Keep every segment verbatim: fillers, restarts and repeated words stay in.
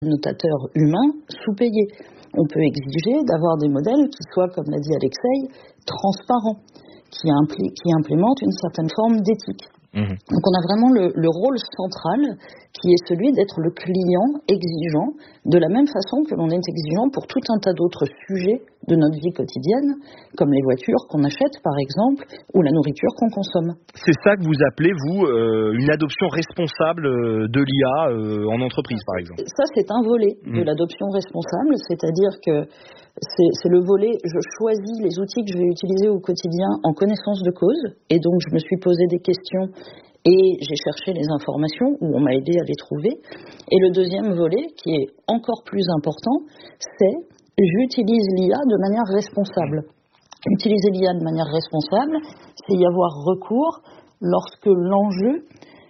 notateurs humains sous-payés. On peut exiger d'avoir des modèles qui soient, comme l'a dit Alexei, transparents, qui, impli- qui implémentent une certaine forme d'éthique. Mmh. Donc on a vraiment le, le rôle central qui est celui d'être le client exigeant, de la même façon que l'on est exigeant pour tout un tas d'autres sujets de notre vie quotidienne, comme les voitures qu'on achète par exemple, ou la nourriture qu'on consomme. C'est ça que vous appelez, vous, euh, une adoption responsable de l'I A euh, en entreprise par exemple? Ça, c'est un volet mmh. de l'adoption responsable, c'est-à-dire que c'est, c'est le volet, je choisis les outils que je vais utiliser au quotidien en connaissance de cause, et donc je me suis posé des questions et j'ai cherché les informations, ou on m'a aidé à les trouver. Et le deuxième volet, qui est encore plus important, c'est j'utilise l'I A de manière responsable. Utiliser l'I A de manière responsable, c'est y avoir recours lorsque l'enjeu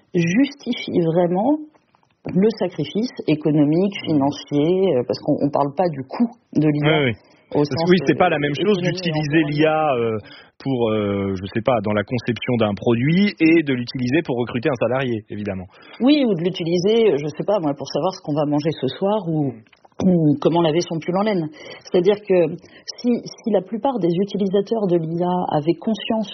justifie vraiment le sacrifice économique, financier, parce qu'on ne parle pas du coût de l'I A. Oui, oui. Au sens oui, c'est pas la même chose d'utiliser l'I A euh, pour, euh, je sais pas, dans la conception d'un produit et de l'utiliser pour recruter un salarié, évidemment. Oui, ou de l'utiliser, je sais pas, moi, pour savoir ce qu'on va manger ce soir ou, ou comment laver son pull en laine. C'est-à-dire que si, si la plupart des utilisateurs de l'I A avaient conscience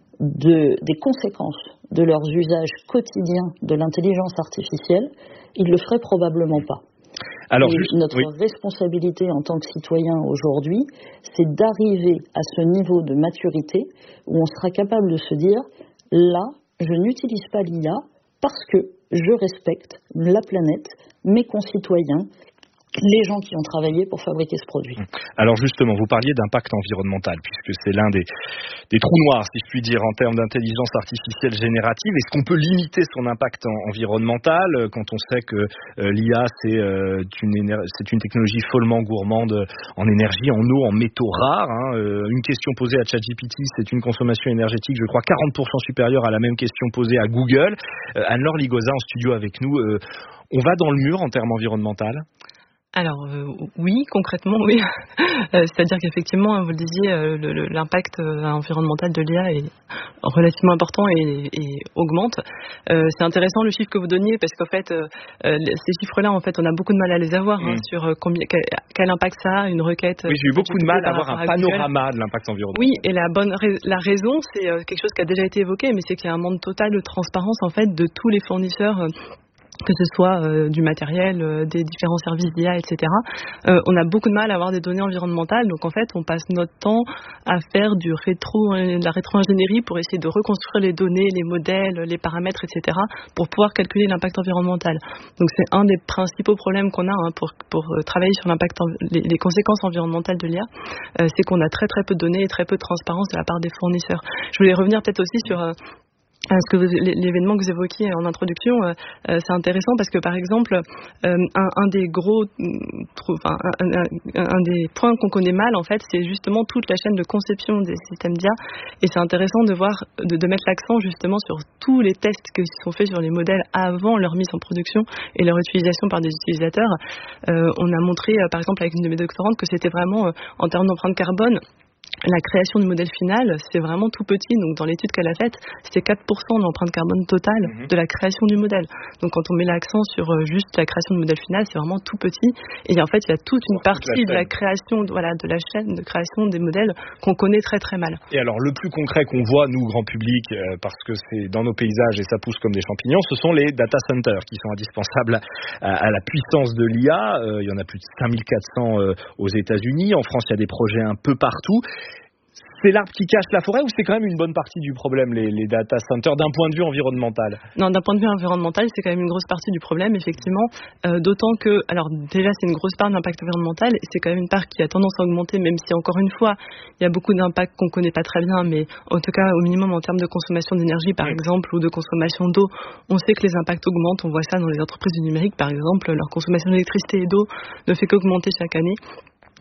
de, des conséquences de leurs usages quotidiens de l'intelligence artificielle, ils le feraient probablement pas. Alors, juste, notre oui. responsabilité en tant que citoyen aujourd'hui, c'est d'arriver à ce niveau de maturité où on sera capable de se dire « là, je n'utilise pas l'I A parce que je respecte la planète, mes concitoyens, les gens qui ont travaillé pour fabriquer ce produit. » Alors justement, vous parliez d'impact environnemental, puisque c'est l'un des, des trous noirs, si je puis dire, en termes d'intelligence artificielle générative. Est-ce qu'on peut limiter son impact en, environnemental quand on sait que euh, l'I A, c'est, euh, une éner- c'est une technologie follement gourmande en énergie, en eau, en métaux rares, hein. euh, Une question posée à ChatGPT, c'est une consommation énergétique, je crois, quarante pour cent supérieure à la même question posée à Google. Euh, Anne-Laure Ligoza, en studio avec nous, euh, on va dans le mur en termes environnemental ? Alors euh, oui, concrètement oui. euh, c'est-à-dire qu'effectivement, vous le disiez, euh, le, le, l'impact euh, environnemental de l'I A est relativement important et, et augmente. Euh, c'est intéressant le chiffre que vous donniez parce qu'en fait, euh, ces chiffres-là, en fait, on a beaucoup de mal à les avoir mmh. hein, sur combien, quel, quel impact ça a une requête. Oui, j'ai eu beaucoup de mal à avoir un panorama de l'impact environnemental. Oui, et la bonne la raison, c'est euh, quelque chose qui a déjà été évoqué, mais c'est qu'il y a un manque total de transparence en fait de tous les fournisseurs. Euh, que ce soit euh, du matériel, euh, des différents services d'I A, et cetera. Euh, on a beaucoup de mal à avoir des données environnementales, donc en fait, on passe notre temps à faire du rétro, de la rétro-ingénierie pour essayer de reconstruire les données, les modèles, les paramètres, et cetera, pour pouvoir calculer l'impact environnemental. Donc c'est un des principaux problèmes qu'on a hein, pour, pour travailler sur l'impact, les, les conséquences environnementales de l'I A, euh, c'est qu'on a très très peu de données et très peu de transparence de la part des fournisseurs. Je voulais revenir peut-être aussi sur... Euh, Ce que vous, l'événement que vous évoquiez en introduction, euh, c'est intéressant parce que par exemple, euh, un, un des gros, enfin, un, un, un des points qu'on connaît mal en fait, c'est justement toute la chaîne de conception des systèmes d'I A, et c'est intéressant de voir, de, de mettre l'accent justement sur tous les tests qui sont faits sur les modèles avant leur mise en production et leur utilisation par des utilisateurs. Euh, on a montré, euh, par exemple avec une de mes doctorantes, que c'était vraiment euh, en termes d'empreinte carbone. La création du modèle final, c'est vraiment tout petit. Donc, dans l'étude qu'elle a faite, c'était quatre pour cent de l'empreinte carbone totale mmh. de la création du modèle. Donc, quand on met l'accent sur juste la création du modèle final, c'est vraiment tout petit. Et en fait, il y a toute une partie de la création, voilà, de la chaîne de création des modèles qu'on connaît très très mal. Et alors, le plus concret qu'on voit, nous, grand public, euh, parce que c'est dans nos paysages et ça pousse comme des champignons, ce sont les data centers qui sont indispensables à, à la puissance de l'I A. Euh, il y en a plus de cinq mille quatre cents euh, aux États-Unis. En France, il y a des projets un peu partout. C'est l'arbre qui cache la forêt ou c'est quand même une bonne partie du problème, les, les data centers, d'un point de vue environnemental ? Non, d'un point de vue environnemental, c'est quand même une grosse partie du problème, effectivement. Euh, d'autant que, alors déjà, c'est une grosse part de l'impact environnemental et c'est quand même une part qui a tendance à augmenter, même si, encore une fois, il y a beaucoup d'impacts qu'on ne connaît pas très bien, mais en tout cas, au minimum, en termes de consommation d'énergie, par oui. exemple, ou de consommation d'eau, on sait que les impacts augmentent. On voit ça dans les entreprises du numérique, par exemple. Leur consommation d'électricité et d'eau ne fait qu'augmenter chaque année.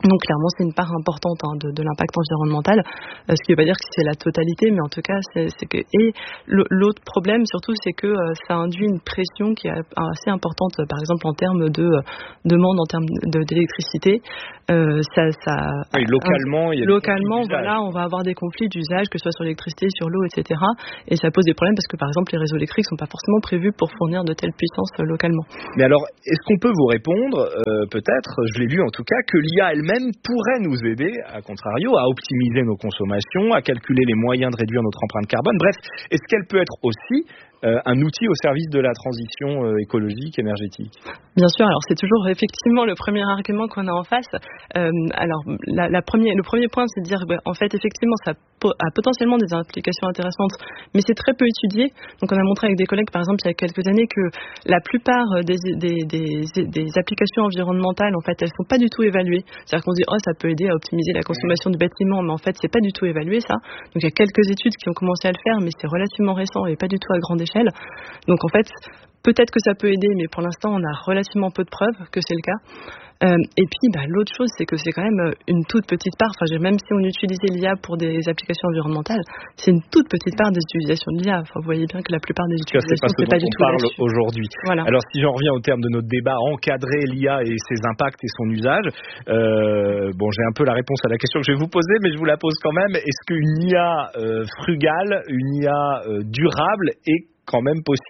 Donc clairement, c'est une part importante hein, de, de l'impact environnemental, euh, ce qui ne veut pas dire que c'est la totalité, mais en tout cas, c'est, c'est que... Et l'autre problème, surtout, c'est que euh, ça induit une pression qui est assez importante, euh, par exemple, en termes de euh, demande, en termes de, d'électricité. Euh, ça, ça, oui, localement, il y a localement voilà, on va avoir des conflits d'usage, que ce soit sur l'électricité, sur l'eau, et cetera. Et ça pose des problèmes parce que, par exemple, les réseaux électriques ne sont pas forcément prévus pour fournir de telles puissances euh, localement. Mais alors, est-ce qu'on peut vous répondre, euh, peut-être, je l'ai lu en tout cas, que l'I A elle-même pourrait nous aider, à contrario, à optimiser nos consommations, à calculer les moyens de réduire notre empreinte carbone. Bref, est-ce qu'elle peut être aussi euh, un outil au service de la transition euh, écologique, énergétique? Bien sûr, alors c'est toujours effectivement le premier argument qu'on a en face. Euh, alors la, la premier, le premier point, c'est de dire bah, en fait effectivement ça a potentiellement des implications intéressantes, mais c'est très peu étudié. Donc on a montré avec des collègues par exemple il y a quelques années que la plupart des, des, des, des applications environnementales en fait elles sont pas du tout évaluées. C'est-à-dire qu'on se dit oh ça peut aider à optimiser la consommation du bâtiment, mais en fait c'est pas du tout évalué ça. Donc il y a quelques études qui ont commencé à le faire, mais c'est relativement récent et pas du tout à grande échelle. Donc en fait peut-être que ça peut aider, mais pour l'instant, on a relativement peu de preuves que c'est le cas. Euh, et puis, bah, l'autre chose, c'est que c'est quand même une toute petite part. Enfin, même si on utilisait l'I A pour des applications environnementales, c'est une toute petite part des utilisations de l'I A. Enfin, vous voyez bien que la plupart des utilisations, c'est pas, pas du tout là-dessus. C'est pas ce dont on parle aujourd'hui. Voilà. Alors, si j'en reviens au terme de notre débat, encadrer l'I A et ses impacts et son usage, euh, bon, j'ai un peu la réponse à la question que je vais vous poser, mais je vous la pose quand même. Est-ce qu'une I A euh, frugale, une I A euh, durable est quand même possible ?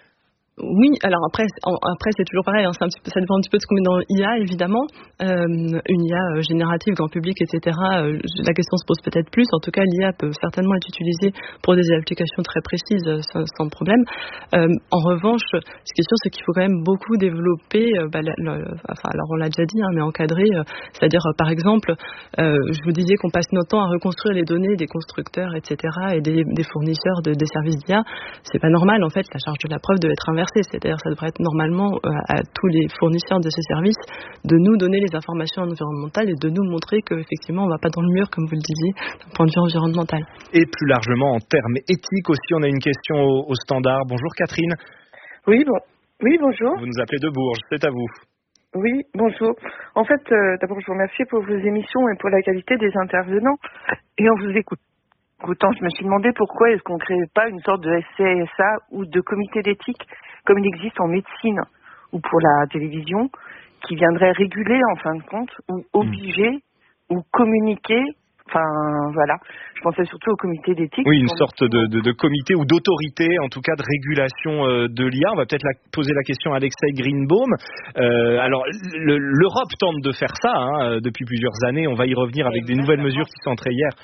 Oui, alors après, après c'est toujours pareil, hein, c'est un petit peu, ça dépend un petit peu de ce qu'on met dans l'I A, évidemment. Euh, une I A générative, grand public, et cetera, euh, la question se pose peut-être plus. En tout cas, l'I A peut certainement être utilisée pour des applications très précises, sans, sans problème. Euh, en revanche, ce qui est sûr, c'est qu'il faut quand même beaucoup développer, euh, bah, le, le, enfin, alors on l'a déjà dit, hein, mais encadrer, euh, c'est-à-dire, euh, par exemple, euh, je vous disais qu'on passe notre temps à reconstruire les données des constructeurs, et cetera, et des, des fournisseurs de, des services d'I A. C'est pas normal, en fait, la charge de la preuve devait être inversée. C'est-à-dire ça devrait être normalement euh, à tous les fournisseurs de ces services de nous donner les informations environnementales et de nous montrer qu'effectivement on ne va pas dans le mur, comme vous le disiez, d'un point de vue environnemental. Et plus largement en termes éthiques aussi, on a une question au, au standard. Bonjour Catherine. Oui, bon. oui, bonjour. Vous nous appelez de Bourges, c'est à vous. Oui, bonjour. En fait, euh, d'abord je vous remercie pour vos émissions et pour la qualité des intervenants. Et en vous écoute. Écoutant, je me suis demandé pourquoi est-ce qu'on ne crée pas une sorte de S C S A ou de comité d'éthique comme il existe en médecine ou pour la télévision, qui viendrait réguler en fin de compte, ou obliger, mmh. ou communiquer, enfin voilà, je pensais surtout au comité d'éthique. Oui, une sorte de, de, de comité ou d'autorité, en tout cas de régulation euh, de l'I A. On va peut-être la, poser la question à Alexei Greenbaum. Euh, alors, le, l'Europe tente de faire ça hein, depuis plusieurs années, on va y revenir avec des nouvelles mesures qui sont entrées hier.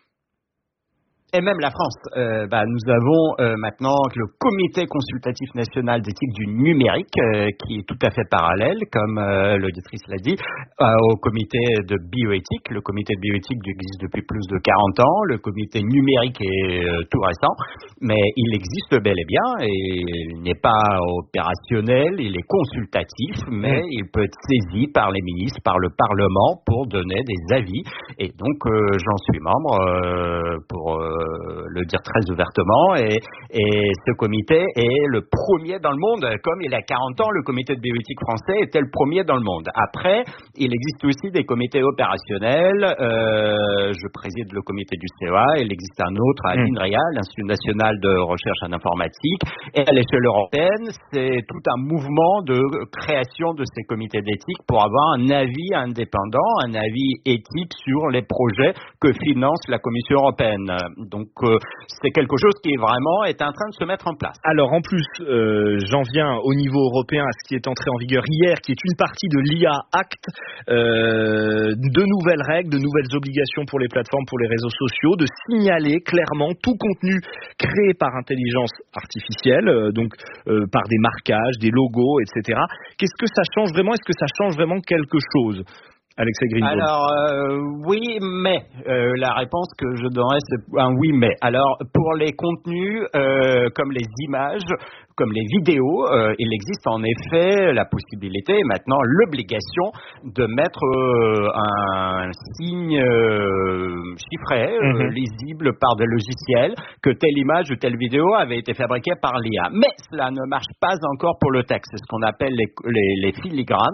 Et même la France. Euh, bah, nous avons euh, maintenant le Comité consultatif national d'éthique du numérique, euh, qui est tout à fait parallèle, comme euh, l'auditrice l'a dit, euh, au comité de bioéthique. Le comité de bioéthique existe depuis plus de quarante ans. Le comité numérique est euh, tout récent, mais il existe bel et bien, et il n'est pas opérationnel, il est consultatif, mais mmh. il peut être saisi par les ministres, par le Parlement, pour donner des avis. Et donc, euh, j'en suis membre euh, pour... Euh, le dire très ouvertement, et, et ce comité est le premier dans le monde. Comme il y a quarante ans, le comité de bioéthique français était le premier dans le monde. Après, il existe aussi des comités opérationnels. Euh, je préside le comité du C E A, il existe un autre à l'INRIA, l'Institut national de recherche en informatique, et à l'échelle européenne, c'est tout un mouvement de création de ces comités d'éthique pour avoir un avis indépendant, un avis éthique sur les projets que finance la Commission européenne. Donc, euh, c'est quelque chose qui vraiment est en train de se mettre en place. Alors, en plus, euh, j'en viens au niveau européen à ce qui est entré en vigueur hier, qui est une partie de l'I A Act, euh, de nouvelles règles, de nouvelles obligations pour les plateformes, pour les réseaux sociaux, de signaler clairement tout contenu créé par intelligence artificielle, euh, donc euh, par des marquages, des logos, et cetera. Qu'est-ce que ça change vraiment ? Est-ce que ça change vraiment quelque chose ? Alexei Greenbaum. Alors, euh, oui, mais. Euh, la réponse que je donnerais, c'est un oui, mais. Alors, pour les contenus, euh, comme les images, comme les vidéos, euh, il existe en effet la possibilité, maintenant l'obligation, de mettre euh, un signe euh, chiffré, euh, mm-hmm. lisible par des logiciels, que telle image ou telle vidéo avait été fabriquée par l'I A. Mais cela ne marche pas encore pour le texte. C'est ce qu'on appelle les, les, les filigranes.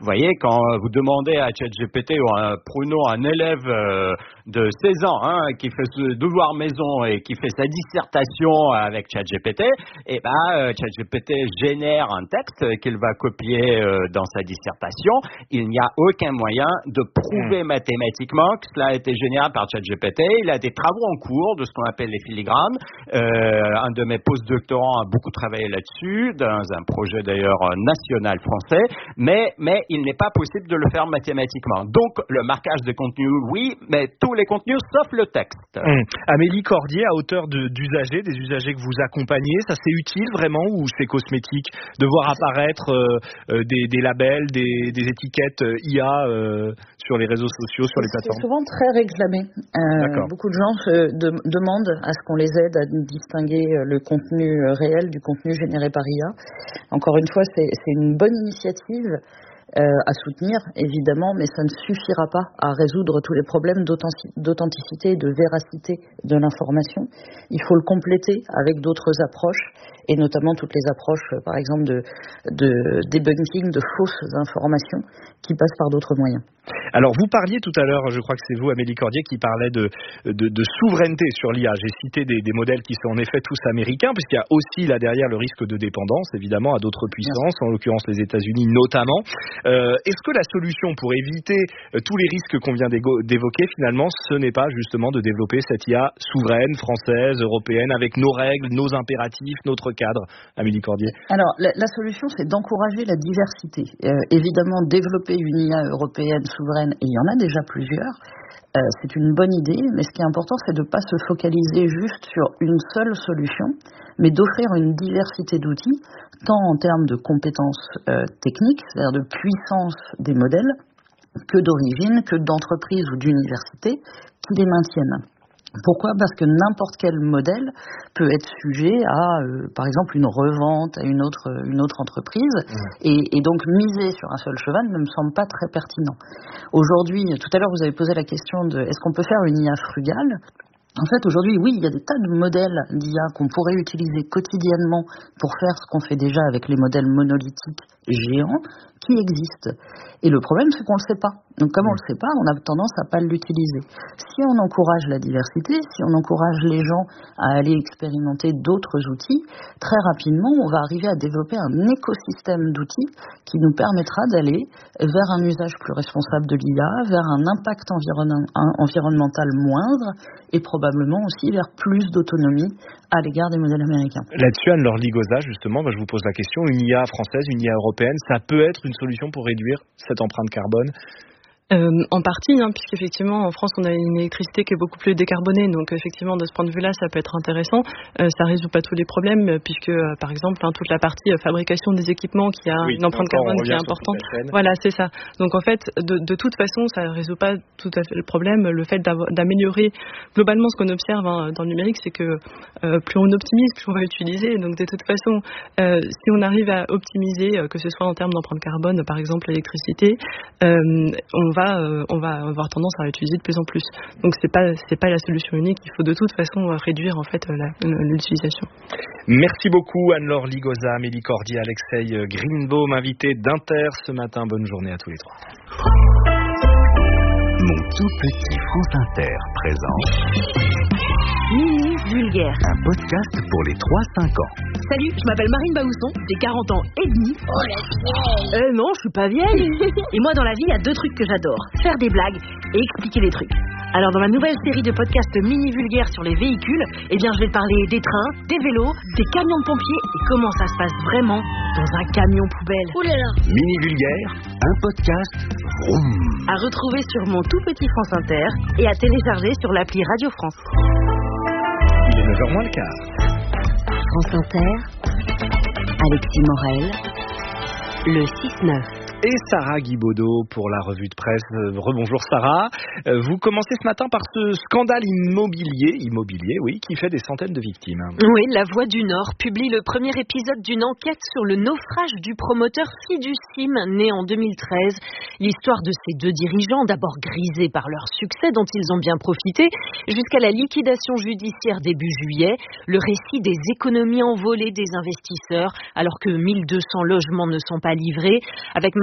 Vous voyez, quand vous demandez à ChatGPT ou à, prenons un élève euh, de seize ans hein, qui fait ce devoir maison et qui fait sa dissertation avec ChatGPT, et ben euh, ChatGPT génère un texte qu'il va copier euh, dans sa dissertation. Il n'y a aucun moyen de prouver mmh. mathématiquement que cela a été généré par ChatGPT. Il a des travaux en cours de ce qu'on appelle les filigrammes. Euh, un de mes post-doctorants a beaucoup travaillé là-dessus, dans un projet d'ailleurs national français, mais, mais il n'est pas possible de le faire mathématiquement. Donc, le marquage des contenus, oui, mais tous les contenus sauf le texte. Mmh. Amélie Cordier, à hauteur de, d'usagers, des usagers que vous accompagnez, ça c'est utile vraiment ou c'est cosmétique de voir apparaître euh, euh, des, des labels, des, des étiquettes I A euh, sur les réseaux sociaux, sur les plateformes? C'est souvent très réclamé. Euh, beaucoup de gens se de, demandent à ce qu'on les aide à distinguer le contenu réel du contenu généré par I A. Encore une fois, c'est, c'est une bonne initiative euh, à soutenir, évidemment, mais ça ne suffira pas à résoudre tous les problèmes d'authenticité et de véracité de l'information. Il faut le compléter avec d'autres approches, et notamment toutes les approches, par exemple, de, de debunking de fausses informations qui passent par d'autres moyens. Alors, vous parliez tout à l'heure, je crois que c'est vous, Amélie Cordier, qui parlait de, de, de souveraineté sur l'I A. J'ai cité des, des modèles qui sont en effet tous américains, puisqu'il y a aussi là derrière le risque de dépendance, évidemment, à d'autres puissances, en l'occurrence les États-Unis notamment. Euh, est-ce que la solution pour éviter euh, tous les risques qu'on vient d'évoquer, finalement, ce n'est pas justement de développer cette I A souveraine, française, européenne, avec nos règles, nos impératifs, notre cadre, Amélie Cordier? Alors, la, la solution, c'est d'encourager la diversité. Euh, évidemment, développer une I A européenne souveraine, et il y en a déjà plusieurs, euh, c'est une bonne idée, mais ce qui est important, c'est de ne pas se focaliser juste sur une seule solution, mais d'offrir une diversité d'outils, tant en termes de compétences euh, techniques, c'est-à-dire de puissance des modèles, que d'origine, que d'entreprise ou d'université, qui les maintiennent. Pourquoi ? Parce que n'importe quel modèle peut être sujet à, euh, par exemple, une revente à une autre, une autre entreprise. Mmh. Et, et donc, miser sur un seul cheval ne me semble pas très pertinent. Aujourd'hui, tout à l'heure, vous avez posé la question de est-ce qu'on peut faire une I A frugale ? En fait, aujourd'hui, oui, il y a des tas de modèles d'I A qu'on pourrait utiliser quotidiennement pour faire ce qu'on fait déjà avec les modèles monolithiques géants qui existent. Et le problème, c'est qu'on ne le sait pas. Donc, comme on ne le sait pas, on a tendance à ne pas l'utiliser. Si on encourage la diversité, si on encourage les gens à aller expérimenter d'autres outils, très rapidement, on va arriver à développer un écosystème d'outils qui nous permettra d'aller vers un usage plus responsable de l'I A, vers un impact environ- environnemental moindre et probablement aussi vers plus d'autonomie à l'égard des modèles américains. Là-dessus, Anne-Laure Ligoza, justement, bah, je vous pose la question, une I A française, une I A européenne, ça peut être une solution pour réduire cette empreinte carbone ? Euh, en partie, hein, puisqu'effectivement en France on a une électricité qui est beaucoup plus décarbonée, donc effectivement de ce point de vue-là ça peut être intéressant. Euh, ça résout pas tous les problèmes, puisque euh, par exemple hein, toute la partie euh, fabrication des équipements qui a oui, une empreinte carbone qui est importante. Voilà, c'est ça. Donc en fait, de, de toute façon, ça résout pas tout à fait le problème. Le fait d'améliorer globalement ce qu'on observe hein, dans le numérique, c'est que euh, plus on optimise, plus on va utiliser. Donc de toute façon, euh, si on arrive à optimiser, euh, que ce soit en termes d'empreinte carbone, par exemple l'électricité, euh, on va Euh, on va avoir tendance à l'utiliser de plus en plus. Donc c'est pas c'est pas la solution unique. Il faut de toute façon réduire en fait la, l'utilisation. Merci beaucoup Anne-Laure Ligoza, Amélie Cordier, Alexei Greenbaum, invité d'Inter ce matin. Bonne journée à tous les trois. Mon tout petit France Inter présente Mini Vulgaire, un podcast pour les trois cinq ans. Salut, je m'appelle Marine Baousson, j'ai quarante ans et demi. Oh la vieille. Euh non, je suis pas vieille. Et moi dans la vie, il y a deux trucs que j'adore, faire des blagues et expliquer des trucs. Alors dans ma nouvelle série de podcasts mini vulgaires sur les véhicules, eh bien je vais te parler des trains, des vélos, des camions de pompiers et comment ça se passe vraiment dans un camion poubelle. Ouh là là. Mini Vulgaire, un podcast vroom. À retrouver sur mon tout petit France Inter et à télécharger sur l'appli Radio France. Il est neuf heures moins le quart. France Inter, Alexis Morel, le six neuf. Et Sarah Guibaudot pour la revue de presse. Euh, rebonjour Sarah. Euh, vous commencez ce matin par ce scandale immobilier, immobilier, oui, qui fait des centaines de victimes. Oui, La Voix du Nord publie le premier épisode d'une enquête sur le naufrage du promoteur Fiducim, né en deux mille treize. L'histoire de ces deux dirigeants, d'abord grisés par leur succès dont ils ont bien profité, jusqu'à la liquidation judiciaire début juillet. Le récit des économies envolées des investisseurs, alors que mille deux cents logements ne sont pas livrés. Avec ma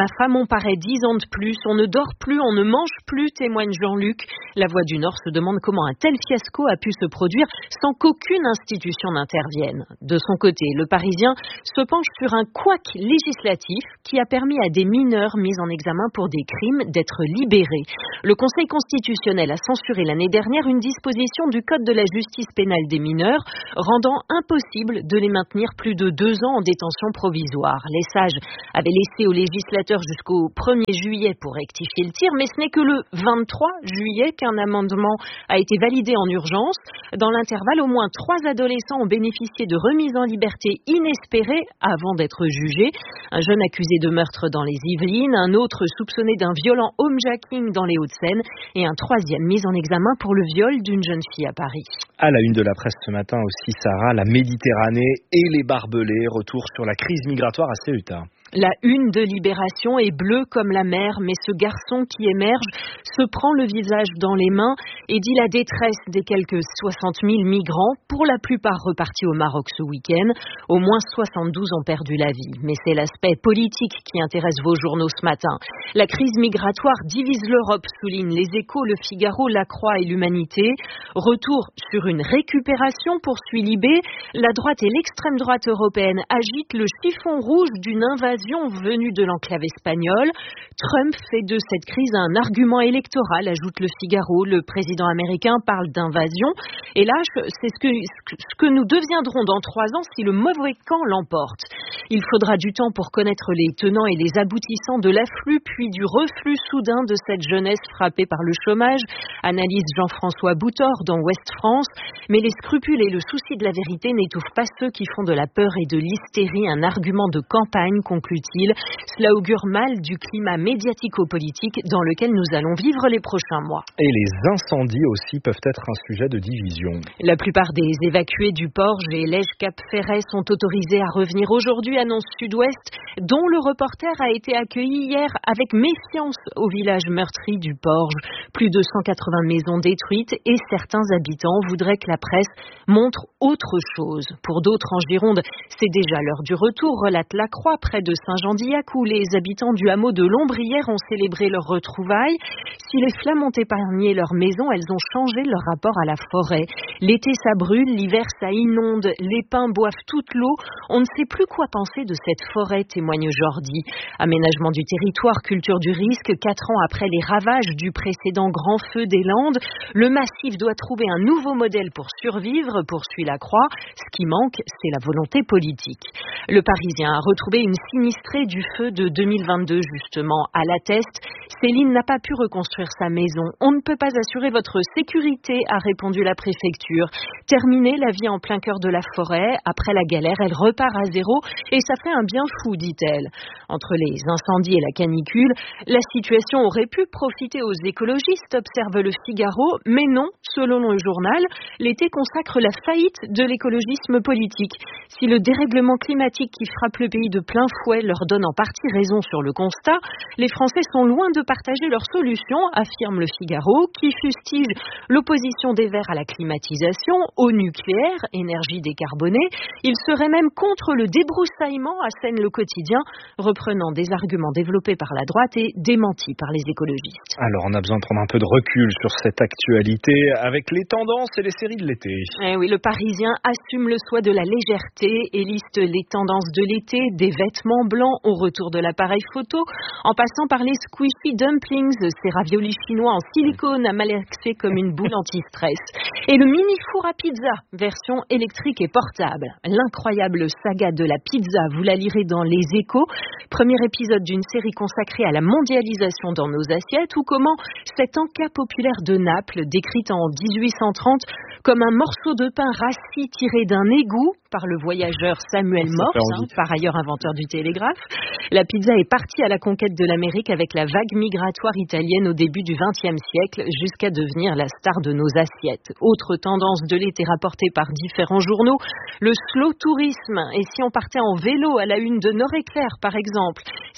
femme, on paraît dix ans de plus, on ne dort plus, on ne mange plus, témoigne Jean-Luc. La Voix du Nord se demande comment un tel fiasco a pu se produire sans qu'aucune institution n'intervienne. De son côté, le Parisien se penche sur un couac législatif qui a permis à des mineurs mis en examen pour des crimes d'être libérés. Le Conseil constitutionnel a censuré l'année dernière une disposition du Code de la justice pénale des mineurs, rendant impossible de les maintenir plus de deux ans en détention provisoire. Les sages avaient laissé aux législateurs jusqu'au premier juillet pour rectifier le tir, mais ce n'est que le vingt-trois juillet qu'un amendement a été validé en urgence. Dans l'intervalle, au moins trois adolescents ont bénéficié de remises en liberté inespérées avant d'être jugés. Un jeune accusé de meurtre dans les Yvelines, un autre soupçonné d'un violent homejacking dans les Hauts-de-Seine et un troisième mis en examen pour le viol d'une jeune fille à Paris. À la une de la presse ce matin aussi, Sarah, la Méditerranée et les barbelés. Retour sur la crise migratoire à Ceuta. La une de Libération est bleue comme la mer, mais ce garçon qui émerge se prend le visage dans les mains et dit la détresse des quelques soixante mille migrants, pour la plupart repartis au Maroc ce week-end. Au moins soixante-douze ont perdu la vie. Mais c'est l'aspect politique qui intéresse vos journaux ce matin. La crise migratoire divise l'Europe, soulignent Les Échos, Le Figaro, La Croix et l'Humanité. Retour sur une récupération, poursuit Libé. La droite et l'extrême droite européenne agitent le chiffon rouge d'une invasion venue de l'enclave espagnole. Trump fait de cette crise un argument électoral, ajoute Le Figaro. Le président américain parle d'invasion. Et là, c'est ce que, ce que nous deviendrons dans trois ans si le mauvais camp l'emporte. Il faudra du temps pour connaître les tenants et les aboutissants de l'afflux puis du reflux soudain de cette jeunesse frappée par le chômage, analyse Jean-François Boutor dans Ouest France. Mais les scrupules et le souci de la vérité n'étouffent pas ceux qui font de la peur et de l'hystérie un argument de campagne, conclut-il. Cela augure mal du climat médiatico-politique dans lequel nous allons vivre les prochains mois. Et les incendies aussi peuvent être un sujet de division. La plupart des évacués du Porge et Lège-Cap-Ferret sont autorisés à revenir aujourd'hui, annonce Sud-Ouest, dont le reporter a été accueilli hier avec méfiance au village meurtri du Porge. Plus de cent quatre-vingts maisons détruites et certains habitants voudraient que la presse montre autre chose. Pour d'autres en Gironde, c'est déjà l'heure du retour, relate La Croix, près de Saint-Jean-d'Illac, où les habitants du hameau de Lombrière ont célébré leurs retrouvailles. Si les flammes ont épargné leur maison, elles ont changé leur rapport à la forêt. L'été, ça brûle, l'hiver, ça inonde, les pins boivent toute l'eau. On ne sait plus quoi penser de cette forêt, témoigne Jordi. Aménagement du territoire, culture du risque, quatre ans après les ravages du précédent grand feu des Landes, le massif doit trouver un nouveau modèle pour survivre, poursuit La Croix. Ce qui manque, c'est la volonté politique. Le Parisien a retrouvé une sinistrée du feu de deux mille vingt-deux, justement, à La Teste. Céline n'a pas pu reconstruire sa maison. On ne peut pas assurer votre sécurité, a répondu la préfecture. Terminer la vie en plein cœur de la forêt. Après la galère, elle repart à zéro et ça fait un bien fou, dit-elle. Entre les incendies et la canicule, la situation aurait pu profiter aux écologistes, observe Le Figaro, mais non, selon le journal, l'été consacre la faillite de l'écologisme politique. Si le dérèglement climatique qui frappe le pays de plein fouet leur donne en partie raison sur le constat, les Français sont loin de partager leurs solutions, affirme Le Figaro, qui fustige l'opposition des Verts à la climatisation, au nucléaire, énergie décarbonée. Ils seraient même contre le débroussaillement, assène Le Quotidien, reprenant des arguments développés par la droite et démentis par les écologistes. Alors on a besoin de prendre un peu de recul sur cette actualité avec les tendances et les séries de l'été. Eh oui, Le Parisien assume le choix de la légèreté et liste les tendances de l'été, des vêtements blancs au retour de l'appareil photo, en passant par les squishy dumplings, ces raviolis chinois en silicone à malaxer comme une boule anti-stress. Et le mini four à pizza, version électrique et portable. L'incroyable saga de la pizza, vous la lirez dans Les Échos. Premier épisode d'une série consacrée à la mondialisation dans nos assiettes, ou comment cet encas populaire de Naples, décrite en dix-huit cent trente comme un morceau de pain rassis tiré d'un égout par le voyageur Samuel Morse, hein, par ailleurs inventeur du télégraphe. La pizza est partie à la conquête de l'Amérique avec la vague migratoire italienne au début du vingtième siècle, jusqu'à devenir la star de nos assiettes. Autre tendance de l'été rapportée par différents journaux, le slow tourisme. Et si on partait en vélo à la une de Nord-Éclair, par exemple,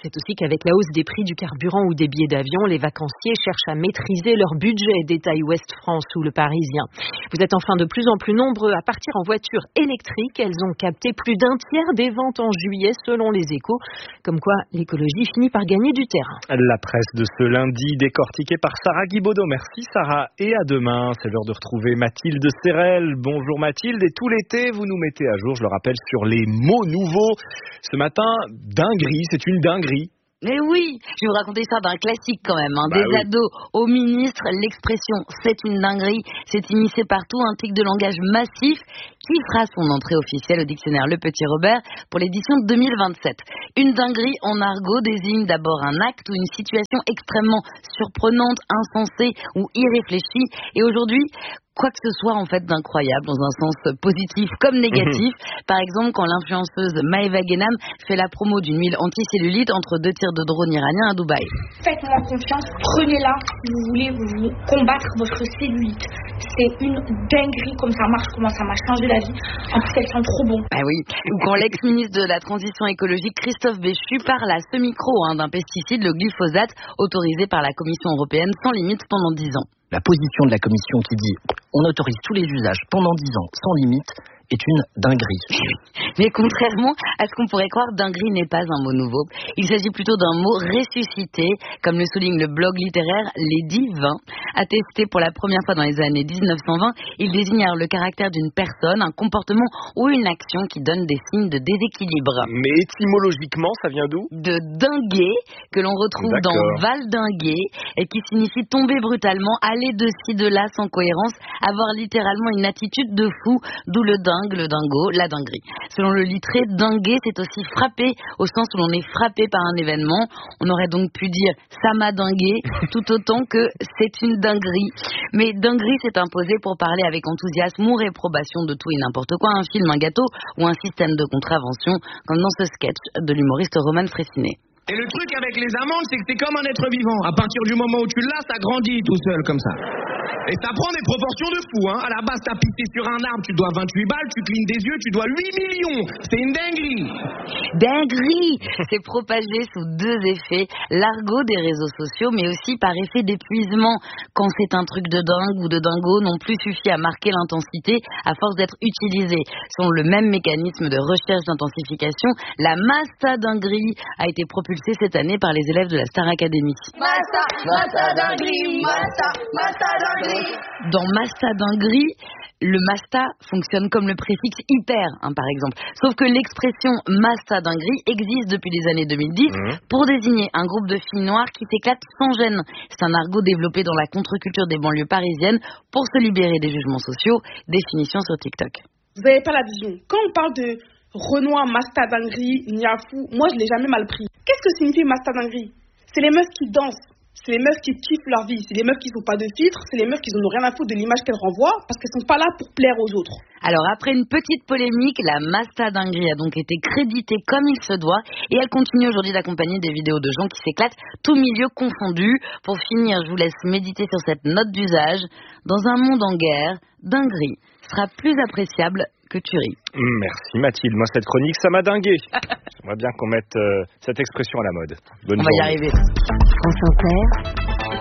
C'est aussi qu'avec la hausse des prix du carburant ou des billets d'avion, les vacanciers cherchent à maîtriser leur budget, détaille Ouest France ou Le Parisien. Vous êtes enfin de plus en plus nombreux à partir en voiture électrique. Elles ont capté plus d'un tiers des ventes en juillet selon les Échos. Comme quoi, l'écologie finit par gagner du terrain. La presse de ce lundi décortiquée par Sarah Guibaudot. Merci Sarah et à demain. C'est l'heure de retrouver Mathilde Serrel. Bonjour Mathilde, et tout l'été vous nous mettez à jour, je le rappelle, sur les mots nouveaux. Ce matin, dinguerie, c'est une dinguerie. Mais oui, je vais vous raconter ça d'un classique quand même. Hein. Bah Des oui. ados au ministre, l'expression « c'est une dinguerie » s'est immiscée partout, un tic de langage massif qui fera son entrée officielle au dictionnaire Le Petit Robert pour l'édition deux mille vingt-sept. Une dinguerie en argot désigne d'abord un acte ou une situation extrêmement surprenante, insensée ou irréfléchie. Et aujourd'hui, quoi que ce soit en fait d'incroyable dans un sens positif comme négatif. Mmh. Par exemple, quand l'influenceuse Maëva Guénam fait la promo d'une huile anti-cellulite entre deux tirs de drone iranien à Dubaï. Faites-moi confiance, prenez-la si vous voulez vous combattre votre cellulite. C'est une dinguerie comme ça marche, comment ça m'a changé la vie. En plus, elle sent trop bon. Bah oui. Ou quand l'ex-ministre de la Transition écologique Christophe Béchu parle à ce micro hein, d'un pesticide, le glyphosate, autorisé par la Commission européenne sans limite pendant dix ans. La position de la Commission qui dit on autorise tous les usages pendant dix ans sans limite est une dinguerie. Mais contrairement à ce qu'on pourrait croire, dinguerie n'est pas un mot nouveau. Il s'agit plutôt d'un mot ressuscité, comme le souligne le blog littéraire Les Divins. Attesté pour la première fois dans les années dix-neuf cent vingt, il désigne alors le caractère d'une personne, un comportement ou une action qui donne des signes de déséquilibre. Mais étymologiquement, ça vient d'où ? De dinguer, que l'on retrouve D'accord. dans valdinguer, et qui signifie tomber brutalement, aller de ci, de là, sans cohérence, avoir littéralement une attitude de fou, d'où le dingue, le dingo, la dinguerie. Selon le littré, dinguer, c'est aussi frapper, au sens où l'on est frappé par un événement. On aurait donc pu dire ça m'a dingué, tout autant que c'est une dinguerie. Mais dinguerie s'est imposé pour parler avec enthousiasme ou réprobation de tout et n'importe quoi, un film, un gâteau ou un système de contravention, comme dans ce sketch de l'humoriste Roman Frécinet. Et le truc avec les amandes, c'est que c'est comme un être vivant. À partir du moment où tu l'as, ça grandit tout seul comme ça. Et ça prend des proportions de fou, hein. À la base, t'as pissé sur un arbre, tu dois vingt-huit balles, tu clignes des yeux, tu dois huit millions. C'est une dinguerie. Dinguerie s'est propagé sous deux effets. L'argot des réseaux sociaux, mais aussi par effet d'épuisement. Quand c'est un truc de dingue ou de dingo, non plus suffit à marquer l'intensité à force d'être utilisé. Selon le même mécanisme de recherche d'intensification, la Masta dinguerie a été propulsée cette année par les élèves de la Star Academy. Massa, massa dinguerie, massa, massa dinguerie. Dans Masta dinguerie, le Masta fonctionne comme le préfixe hyper, hein, par exemple. Sauf que l'expression Masta dinguerie existe depuis les années deux mille dix mmh. pour désigner un groupe de filles noires qui s'éclatent sans gêne. C'est un argot développé dans la contre-culture des banlieues parisiennes pour se libérer des jugements sociaux. Définition sur TikTok. Vous n'avez pas la vision. Quand on parle de Renoir, Masta dinguerie, Niafou, moi je l'ai jamais mal pris. Qu'est-ce que signifie Masta dinguerie ? C'est les meufs qui dansent. C'est les meufs qui kiffent leur vie, c'est les meufs qui ne sont pas de filtre, c'est les meufs qui n'ont rien à foutre de l'image qu'elles renvoient parce qu'elles ne sont pas là pour plaire aux autres. Alors après une petite polémique, la Masta dinguerie a donc été créditée comme il se doit et elle continue aujourd'hui d'accompagner des vidéos de gens qui s'éclatent, tout milieu confondu. Pour finir, je vous laisse méditer sur cette note d'usage. Dans un monde en guerre, dinguerie sera plus appréciable que tuerie. Merci Mathilde, moi cette chronique ça m'a dingué. J'aimerais bien qu'on mette euh, cette expression à la mode. Bonne On journée. va y arriver. France Inter,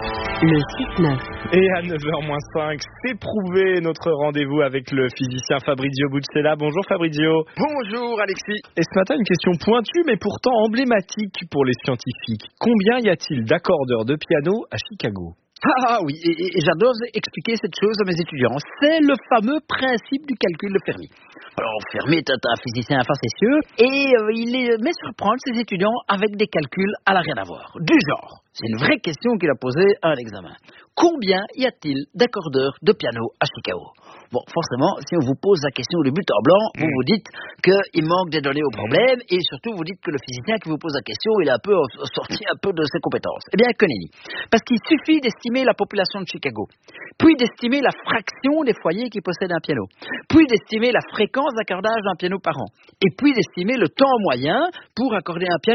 le six neuf. Et à neuf heures moins cinq, c'est prouvé notre rendez-vous avec le physicien Fabrizio Buccella. Bonjour Fabrizio. Bonjour Alexis. Et ce matin, une question pointue mais pourtant emblématique pour les scientifiques. Combien y a-t-il d'accordeurs de piano à Chicago ? Ah, ah oui, et, et, et j'adore expliquer cette chose à mes étudiants. C'est le fameux principe du calcul de Fermi. Alors Fermi est un physicien facétieux et euh, il les met surprendre ses étudiants avec des calculs à la rien à voir. Du genre, c'est une vraie question qu'il a posée à un examen. Combien y a-t-il d'accordeurs de piano à Chicago ? Bon, forcément, si on vous pose la question de but en blanc, vous vous dites qu'il manque des données au problème et surtout vous dites que le physicien qui vous pose la question, il a un peu sorti un peu de ses compétences. Eh bien, que nenni. Parce qu'il suffit d'estimer la population de Chicago, puis d'estimer la fraction des foyers qui possèdent un piano, puis d'estimer la fréquence d'accordage d'un piano par an, et puis d'estimer le temps moyen pour accorder un piano.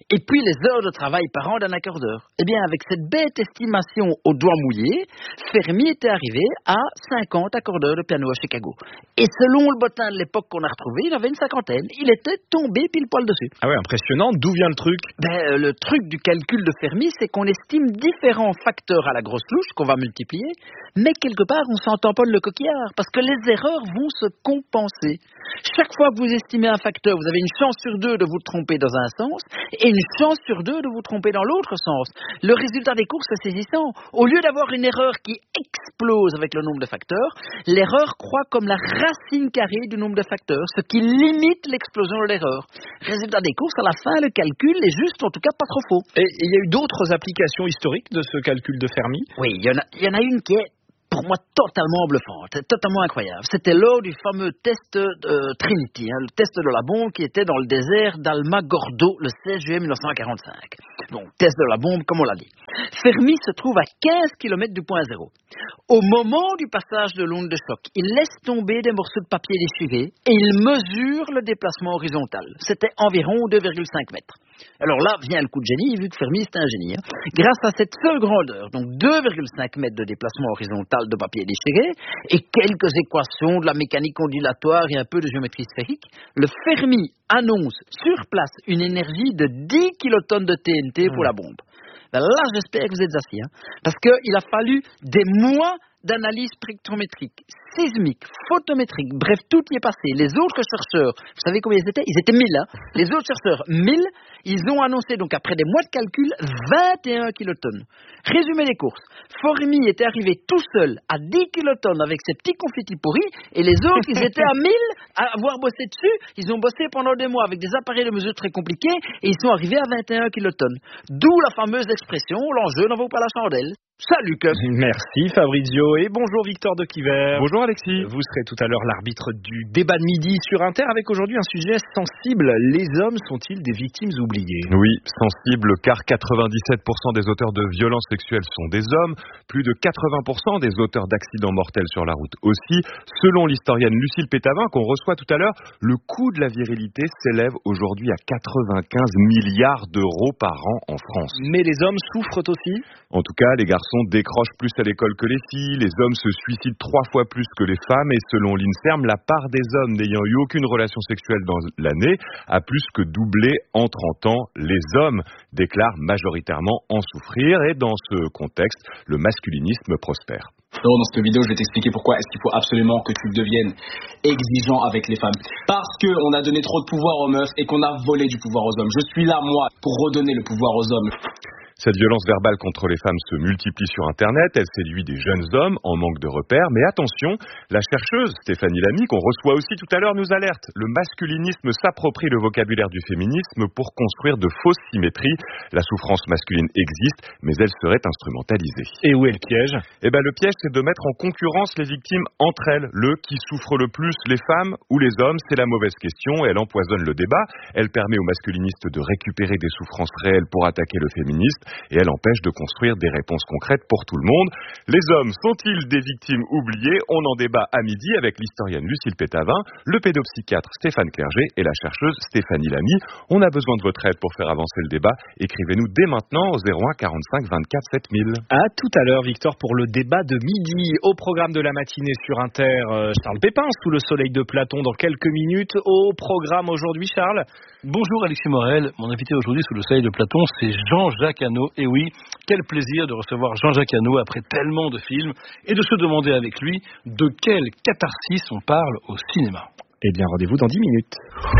et puis les heures de travail par an d'un accordeur. Eh bien, avec cette bête estimation au doigt mouillé, Fermi était arrivé à cinquante accordeurs de piano à Chicago. Et selon le bottin de l'époque qu'on a retrouvé, il avait une cinquantaine. Il était tombé pile poil dessus. Ah ouais, impressionnant. D'où vient le truc? Ben, le truc du calcul de Fermi, c'est qu'on estime différents facteurs à la grosse louche qu'on va multiplier, mais quelque part, on s'en tamponne le coquillard, parce que les erreurs vont se compenser. Chaque fois que vous estimez un facteur, vous avez une chance sur deux de vous tromper dans un sens et une chance sur deux de vous tromper dans l'autre sens. Le résultat des courses est saisissant. Au lieu d'avoir une erreur qui explose avec le nombre de facteurs, l'erreur croît comme la racine carrée du nombre de facteurs, ce qui limite l'explosion de l'erreur. Résultat des courses, à la fin, le calcul est juste, en tout cas, pas trop faux. Et il y a eu d'autres applications historiques de ce calcul de Fermi? Oui, il y en a, il y en a une qui est, pour moi, totalement bluffante, totalement incroyable. C'était lors du fameux test euh, Trinity, hein, le test de la bombe qui était dans le désert d'Almagordo le seize juillet mille neuf cent quarante-cinq. Donc, test de la bombe, comme on l'a dit. Fermi se trouve à quinze kilomètres du point zéro. Au moment du passage de l'onde de choc, il laisse tomber des morceaux de papier déchirés et il mesure le déplacement horizontal. C'était environ deux virgule cinq mètres. Alors là vient le coup de génie, vu que Fermi c'est un génie. Hein. Grâce à cette seule grandeur, donc deux virgule cinq mètres de déplacement horizontal de papier déchiré et quelques équations de la mécanique ondulatoire et un peu de géométrie sphérique, le Fermi annonce sur place une énergie de dix kilotonnes de T N T pour mmh. la bombe. Ben là, j'espère que vous êtes assis, hein, parce qu'il a fallu des mois d'analyse spectrométrique, sismique, photométrique, bref, tout y est passé. Les autres chercheurs, vous savez combien ils étaient? Ils étaient mille, hein. Les autres chercheurs, mille, ils ont annoncé, donc après des mois de calcul, vingt et un kilotonnes. Résumé des courses, Fermi était arrivé tout seul à dix kilotonnes avec ses petits confettis pourris, et les autres, ils étaient à mille à avoir bossé dessus. Ils ont bossé pendant des mois avec des appareils de mesure très compliqués, et ils sont arrivés à vingt et un kilotonnes. D'où la fameuse expression, l'enjeu n'en vaut pas la chandelle. Salut, Lucas. Merci, Fabrizio. Et bonjour, Victor de Quiver. Bonjour, Alexis. Vous serez tout à l'heure l'arbitre du débat de midi sur Inter avec aujourd'hui un sujet sensible. Les hommes sont-ils des victimes oubliées? Oui, sensible car quatre-vingt-dix-sept pour cent des auteurs de violences sexuelles sont des hommes. Plus de quatre-vingts pour cent des auteurs d'accidents mortels sur la route aussi. Selon l'historienne Lucille Pétavin, qu'on reçoit tout à l'heure, le coût de la virilité s'élève aujourd'hui à quatre-vingt-quinze milliards d'euros par an en France. Mais les hommes souffrent aussi? En tout cas, les garçons décrochent plus à l'école que les filles, les hommes se suicident trois fois plus que les femmes et selon l'INSERM, la part des hommes n'ayant eu aucune relation sexuelle dans l'année a plus que doublé en trente ans. Les hommes déclarent majoritairement en souffrir et dans ce contexte, le masculinisme prospère. Non, dans cette vidéo, je vais t'expliquer pourquoi est-ce qu'il faut absolument que tu deviennes exigeant avec les femmes. Parce qu'on a donné trop de pouvoir aux meufs et qu'on a volé du pouvoir aux hommes. Je suis là, moi, pour redonner le pouvoir aux hommes. Cette violence verbale contre les femmes se multiplie sur Internet, elle séduit des jeunes hommes en manque de repères, mais attention, la chercheuse Stéphanie Lamy, qu'on reçoit aussi tout à l'heure, nous alerte. Le masculinisme s'approprie le vocabulaire du féminisme pour construire de fausses symétries. La souffrance masculine existe, mais elle serait instrumentalisée. Et où est le piège? Eh ben, le piège, c'est de mettre en concurrence les victimes entre elles. Le qui souffre le plus, les femmes ou les hommes, c'est la mauvaise question, elle empoisonne le débat, elle permet aux masculinistes de récupérer des souffrances réelles pour attaquer le féminisme, et elle empêche de construire des réponses concrètes pour tout le monde. Les hommes sont-ils des victimes oubliées? On en débat à midi avec l'historienne Lucille Pétavin, le pédopsychiatre Stéphane Clerget et la chercheuse Stéphanie Lamy. On a besoin de votre aide pour faire avancer le débat. Écrivez-nous dès maintenant au zéro un quarante-cinq vingt-quatre sept mille. À tout à l'heure, Victor, pour le débat de midi. Au programme de la matinée sur Inter, Charles Pépin, sous le soleil de Platon, dans quelques minutes. Au programme aujourd'hui, Charles. Bonjour Alexis Morel. Mon invité aujourd'hui sous le soleil de Platon, c'est Jean-Jacques Hano. Et oui, quel plaisir de recevoir Jean-Jacques Hano après tellement de films et de se demander avec lui de quelle catharsis on parle au cinéma. Eh bien, rendez-vous dans dix minutes.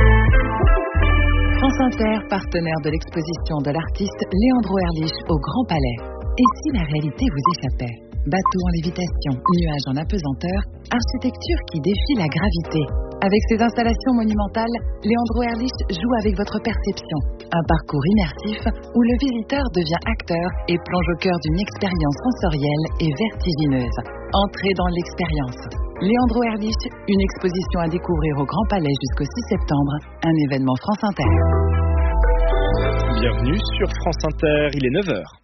France Inter, partenaire de l'exposition de l'artiste Léandro Erlich au Grand Palais. Et si la réalité vous échappait? Bateau en lévitation, nuages en apesanteur, architecture qui défie la gravité. Avec ses installations monumentales, Léandro Erlich joue avec votre perception. Un parcours immersif où le visiteur devient acteur et plonge au cœur d'une expérience sensorielle et vertigineuse. Entrez dans l'expérience. Léandro Erlich, une exposition à découvrir au Grand Palais jusqu'au six septembre, un événement France Inter. Bienvenue sur France Inter, il est neuf heures.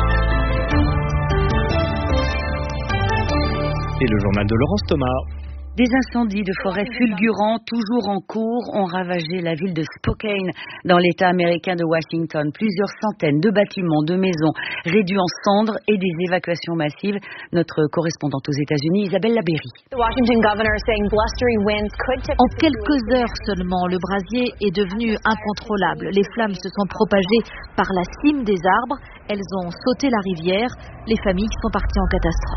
Et le journal de Laurence Thomas. Des incendies de forêt fulgurants, toujours en cours, ont ravagé la ville de Spokane, dans l'État américain de Washington. Plusieurs centaines de bâtiments, de maisons réduits en cendres et des évacuations massives. Notre correspondante aux États-Unis, Isabelle Labéry. En quelques heures seulement, le brasier est devenu incontrôlable. Les flammes se sont propagées par la cime des arbres. Elles ont sauté la rivière. Les familles sont parties en catastrophe.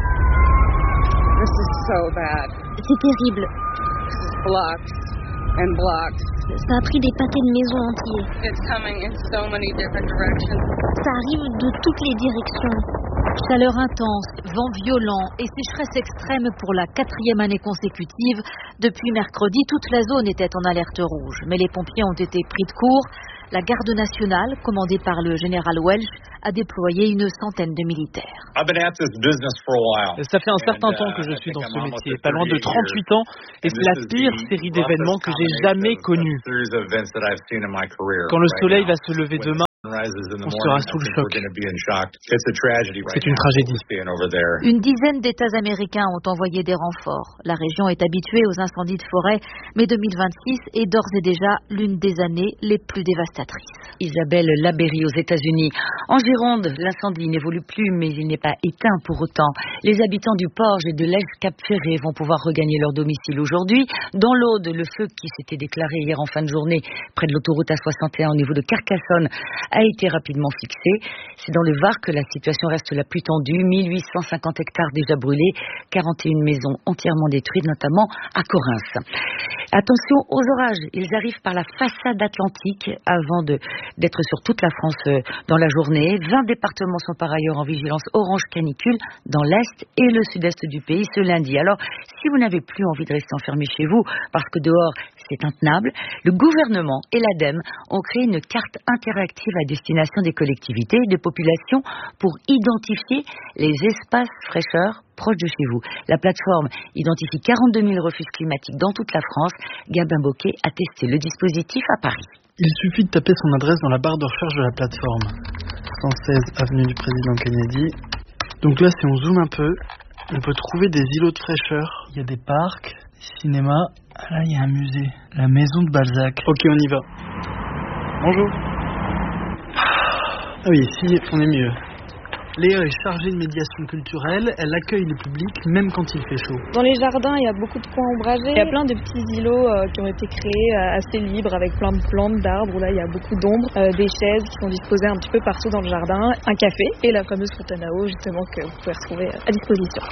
C'est terrible. Ça a pris des pâtés de maisons entiers. Ça arrive de toutes les directions. Chaleur intense, vent violent et sécheresse extrême pour la quatrième année consécutive. Depuis mercredi, toute la zone était en alerte rouge. Mais les pompiers ont été pris de court. La garde nationale, commandée par le général Welch, a déployé une centaine de militaires. Ça fait un certain temps que je suis dans ce métier, pas loin de trente-huit ans, et c'est la pire série d'événements que j'ai jamais connue. Quand le soleil va se lever demain, on sera sous le choc. C'est une tragédie. Une dizaine d'États américains ont envoyé des renforts. La région est habituée aux incendies de forêt, mais deux mille vingt-six est d'ores et déjà l'une des années les plus dévastatrices. Isabelle Labéry aux États-Unis. En Gironde, l'incendie n'évolue plus, mais il n'est pas éteint pour autant. Les habitants du Porge et de l'Est-Cap-Ferré vont pouvoir regagner leur domicile aujourd'hui. Dans l'Aude, le feu qui s'était déclaré hier en fin de journée près de l'autoroute A soixante et un au niveau de Carcassonne a été rapidement fixé. C'est dans le Var que la situation reste la plus tendue. mille huit cent cinquante hectares déjà brûlés, quarante et une maisons entièrement détruites, notamment à Correns. Attention aux orages, ils arrivent par la façade atlantique avant de, d'être sur toute la France euh, dans la journée. vingt départements sont par ailleurs en vigilance orange canicule dans l'Est et le Sud-Est du pays ce lundi. Alors, si vous n'avez plus envie de rester enfermé chez vous parce que dehors c'est intenable, le gouvernement et l'ADEME ont créé une carte interactive à destination des collectivités et des populations pour identifier les espaces fraîcheurs proches de chez vous. La plateforme identifie quarante-deux mille refuges climatiques dans toute la France. Gabin Bocquet a testé le dispositif à Paris. Il suffit de taper son adresse dans la barre de recherche de la plateforme. cent seize avenue du Président Kennedy. Donc là, si on zoome un peu, on peut trouver des îlots de fraîcheur. Il y a des parcs, des cinémas. Ah là, il y a un musée. La maison de Balzac. Ok, on y va. Bonjour. Ah oui, ici, on est mieux. Léa est chargée de médiation culturelle, elle accueille le public même quand il fait chaud. Dans les jardins, il y a beaucoup de coins ombragés. Il y a plein de petits îlots euh, qui ont été créés euh, assez libres avec plein de plantes, d'arbres où là il y a beaucoup d'ombre, euh, des chaises qui sont disposées un petit peu partout dans le jardin, un café et la fameuse fontaine à eau justement que vous pouvez retrouver à disposition.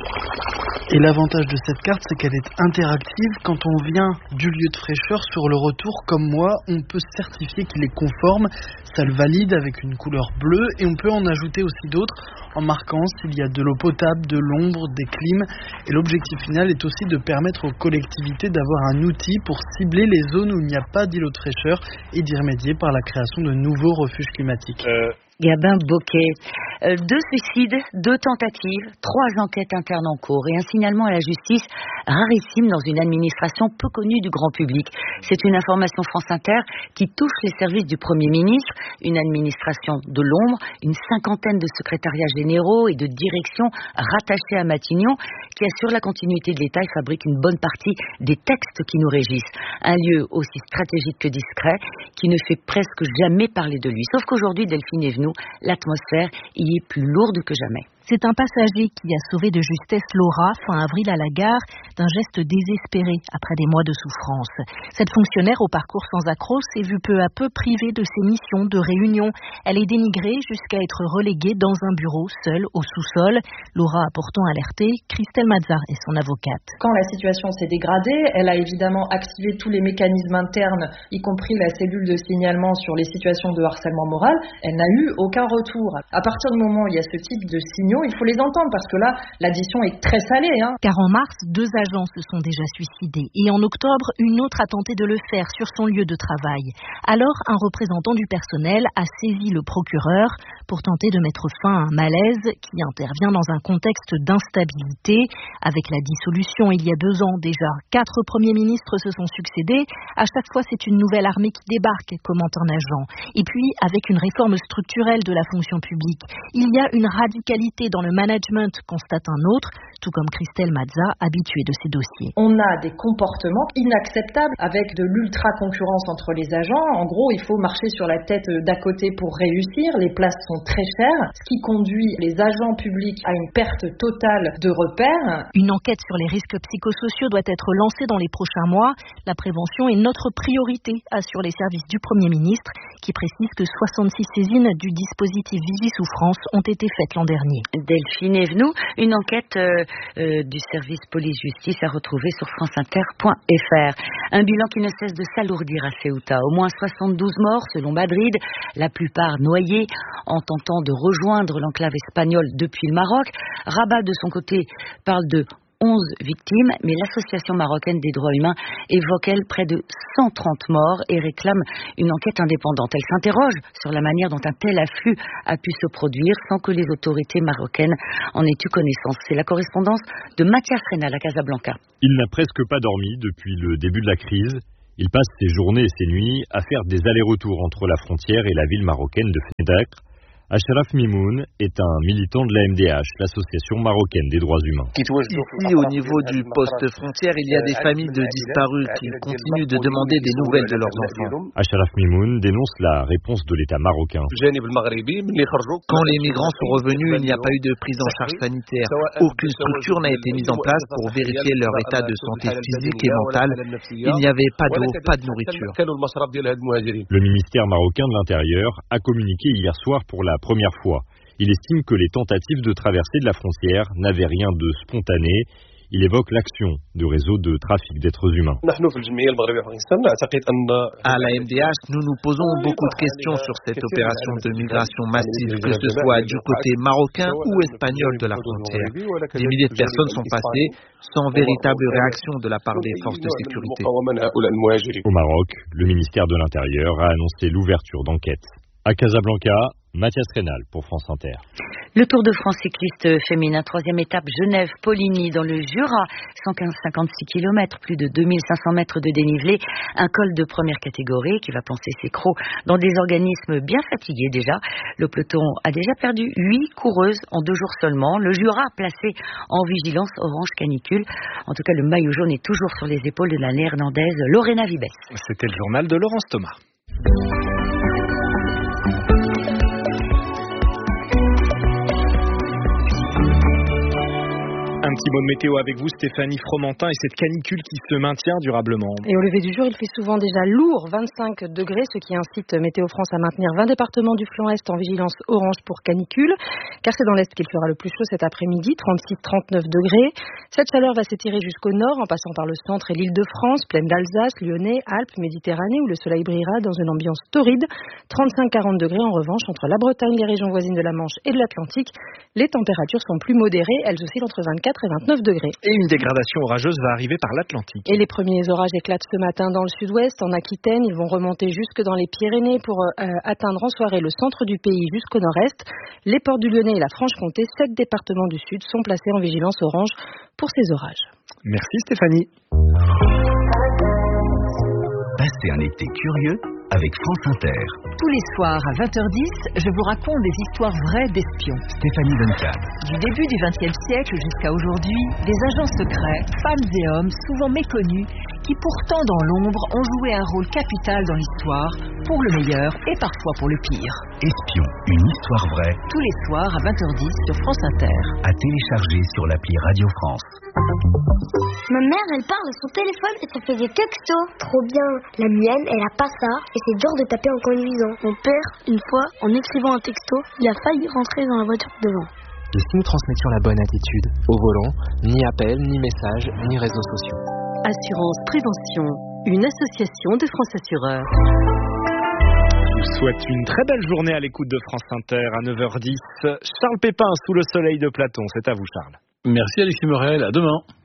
Et l'avantage de cette carte, c'est qu'elle est interactive. Quand on vient du lieu de fraîcheur, sur le retour, comme moi, on peut certifier qu'il est conforme. Ça le valide avec une couleur bleue et on peut en ajouter aussi d'autres en marquant s'il y a de l'eau potable, de l'ombre, des clims. Et l'objectif final est aussi de permettre aux collectivités d'avoir un outil pour cibler les zones où il n'y a pas d'îlot de fraîcheur et d'y remédier par la création de nouveaux refuges climatiques. Euh... Gabin Bocquet. Euh, deux suicides, deux tentatives, trois enquêtes internes en cours et un signalement à la justice rarissime dans une administration peu connue du grand public. C'est une information France Inter qui touche les services du Premier ministre, une administration de l'ombre, une cinquantaine de secrétariats généraux et de directions rattachés à Matignon qui assurent la continuité de l'État et fabriquent une bonne partie des textes qui nous régissent. Un lieu aussi stratégique que discret qui ne fait presque jamais parler de lui. Sauf qu'aujourd'hui, Delphine Evenou, l'atmosphère y est plus lourde que jamais. C'est un passager qui a sauvé de justesse Laura fin avril à la gare d'un geste désespéré après des mois de souffrance. Cette fonctionnaire au parcours sans accroc s'est vue peu à peu privée de ses missions de réunion. Elle est dénigrée jusqu'à être reléguée dans un bureau seul au sous-sol. Laura a pourtant alerté. Christelle Mazar est son avocate. Quand la situation s'est dégradée, elle a évidemment activé tous les mécanismes internes, y compris la cellule de signalement sur les situations de harcèlement moral. Elle n'a eu aucun retour. À partir du moment où il y a ce type de signaux, il faut les entendre parce que là, l'addition est très salée. Hein. Car en mars, deux agents se sont déjà suicidés et en octobre, une autre a tenté de le faire sur son lieu de travail. Alors, un représentant du personnel a saisi le procureur pour tenter de mettre fin à un malaise qui intervient dans un contexte d'instabilité. Avec la dissolution il y a deux ans déjà, quatre premiers ministres se sont succédés. À chaque fois, c'est une nouvelle armée qui débarque, commente un agent. Et puis, avec une réforme structurelle de la fonction publique, il y a une radicalité qualité dans le management, constate un autre, tout comme Christelle Mazza, habituée de ces dossiers. On a des comportements inacceptables avec de l'ultra-concurrence entre les agents. En gros, il faut marcher sur la tête d'à côté pour réussir. Les places sont très chères, ce qui conduit les agents publics à une perte totale de repères. Une enquête sur les risques psychosociaux doit être lancée dans les prochains mois. La prévention est notre priorité, assurent les services du Premier ministre, qui précise que soixante-six saisines du dispositif Vigie-Souffrance ont été faites l'an dernier. Delphine Evenou, une enquête euh, euh, du service police-justice à retrouver sur franceinter point f r. Un bilan qui ne cesse de s'alourdir à Ceuta. Au moins soixante-douze morts selon Madrid, la plupart noyés en tentant de rejoindre l'enclave espagnole depuis le Maroc. Rabat, de son côté, parle de onze victimes, mais l'association marocaine des droits humains évoque, elle, près de cent trente morts et réclame une enquête indépendante. Elle s'interroge sur la manière dont un tel afflux a pu se produire sans que les autorités marocaines en aient eu connaissance. C'est la correspondance de Mathias Renal à Casablanca. Il n'a presque pas dormi depuis le début de la crise. Il passe ses journées et ses nuits à faire des allers-retours entre la frontière et la ville marocaine de Fnedakr. Achraf Mimoun est un militant de l'A M D H, l'association marocaine des droits humains. Ici, au niveau du poste frontière, il y a des familles de disparus qui continuent de demander des nouvelles de leurs enfants. Achraf Mimoun dénonce la réponse de l'État marocain. Quand les migrants sont revenus, il n'y a pas eu de prise en charge sanitaire. Aucune structure n'a été mise en place pour vérifier leur état de santé physique et mentale. Il n'y avait pas d'eau, pas de nourriture. Le ministère marocain de l'Intérieur a communiqué hier soir pour la première fois. Il estime que les tentatives de traversée de la frontière n'avaient rien de spontané. Il évoque l'action de réseaux de trafic d'êtres humains. À la M D H, nous nous posons beaucoup de questions sur cette opération de migration massive, que ce soit du côté marocain ou espagnol de la frontière. Des milliers de personnes sont passées sans véritable réaction de la part des forces de sécurité. Au Maroc, le ministère de l'Intérieur a annoncé l'ouverture d'enquêtes. À Casablanca, Mathias Renal pour France Inter. Le Tour de France cycliste féminin, troisième étape Genève-Poligny dans le Jura, cent cinquante-six kilomètres, plus de deux mille cinq cents mètres de dénivelé, un col de première catégorie qui va plancer ses crocs dans des organismes bien fatigués déjà. Le peloton a déjà perdu huit coureuses en deux jours seulement. Le Jura placé en vigilance orange canicule. En tout cas, le maillot jaune est toujours sur les épaules de la néerlandaise Lorena Vibes. C'était le journal de Laurence Thomas. Un petit mot de météo avec vous, Stéphanie Fromentin, et cette canicule qui se maintient durablement. Et au lever du jour, il fait souvent déjà lourd, vingt-cinq degrés, ce qui incite Météo France à maintenir vingt départements du flanc Est en vigilance orange pour canicule, car c'est dans l'Est qu'il fera le plus chaud cet après-midi, trente-six à trente-neuf degrés. Cette chaleur va s'étirer jusqu'au nord, en passant par le centre et l'Île-de-France, plaine d'Alsace, Lyonnais, Alpes, Méditerranée, où le soleil brillera dans une ambiance torride. trente-cinq à quarante degrés en revanche entre la Bretagne, les régions voisines de la Manche et de l'Atlantique. Les températures sont plus modérées, elles oscillent entre vingt-quatre et vingt-neuf degrés. Et une dégradation orageuse va arriver par l'Atlantique. Et les premiers orages éclatent ce matin dans le sud-ouest, en Aquitaine. Ils vont remonter jusque dans les Pyrénées pour euh, atteindre en soirée le centre du pays jusqu'au nord-est. Les ports du Lyonnais et la Franche-Comté, sept départements du sud, sont placés en vigilance orange pour ces orages. Merci Stéphanie. Passez un été curieux avec France Inter. Tous les soirs à vingt heures dix, je vous raconte des histoires vraies d'espions. Stéphanie Duncan. Du début du vingtième siècle jusqu'à aujourd'hui, des agents secrets, femmes et hommes souvent méconnus, qui pourtant dans l'ombre ont joué un rôle capital dans l'histoire, pour le meilleur et parfois pour le pire. Espion, une histoire vraie. Tous les soirs à vingt heures dix sur France Inter. À télécharger sur l'appli Radio France. Ma mère, elle parle à son téléphone et ça fait des textos. Trop bien. La mienne, elle a pas ça et c'est dur de taper en conduisant. Mon père, une fois, en écrivant un texto, il a failli rentrer dans la voiture devant. Et si nous transmettions la bonne attitude au volant, ni appel, ni message, ni réseaux sociaux. Assurance Prévention, une association de France Assureurs. Je vous souhaite une très belle journée à l'écoute de France Inter à neuf heures dix. Charles Pépin sous le soleil de Platon, c'est à vous Charles. Merci Alexis Morel, à demain.